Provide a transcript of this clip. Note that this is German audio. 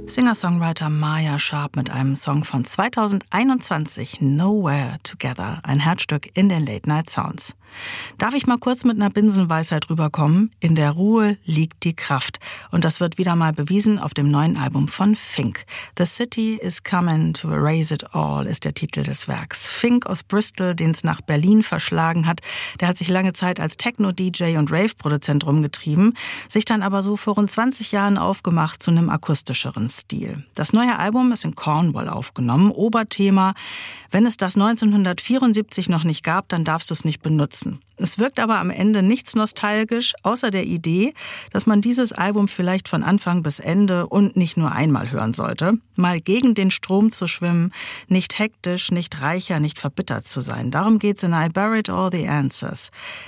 Singer-Songwriter Maya Sharp mit einem Song von 2021, Nowhere Together, ein Herzstück in den Late Night Sounds. Darf ich mal kurz mit einer Binsenweisheit rüberkommen? In der Ruhe liegt die Kraft. Und das wird wieder mal bewiesen auf dem neuen Album von Fink. The City is Coming to Erase It All ist der Titel des Werks. Fink aus Bristol, den es nach Berlin verschlagen hat, der hat sich lange Zeit als Techno-DJ und Rave-Produzent rumgetrieben, sich dann aber so vor rund 20 Jahren aufgemacht zu einem akustischeren Stil. Das neue Album ist in Cornwall aufgenommen. Oberthema: Wenn es das 1974 noch nicht gab, dann darfst du es nicht benutzen. Es wirkt aber am Ende nichts nostalgisch, außer der Idee, dass man dieses Album vielleicht von Anfang bis Ende und nicht nur einmal hören sollte. Mal gegen den Strom zu schwimmen, nicht hektisch, nicht reicher, nicht verbittert zu sein. Darum geht's in I Buried All the Answers.